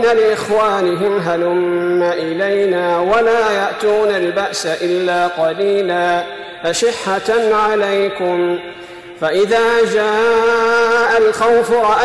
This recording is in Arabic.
لإخوانهم هلم إلينا ولا يأتون البأس إلا قليلا أشحة عليكم فإذا جاء الخوف